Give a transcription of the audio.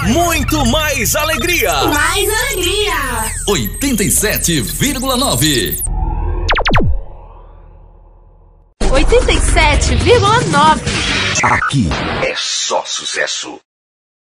muito mais alegria. Mais alegria. 87,9. 87,9. Aqui é só sucesso.